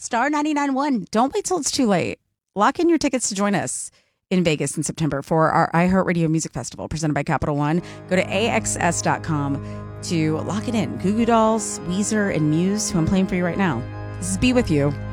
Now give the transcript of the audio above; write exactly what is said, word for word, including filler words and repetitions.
star nine nine one. Don't wait till it's too late. Lock in your tickets to join us in Vegas in September for our iHeartRadio Music Festival presented by Capital One. Go to A X S dot com to lock it in. Goo Goo Dolls, Weezer, and Muse, who I'm playing for you right now. This is Be With You.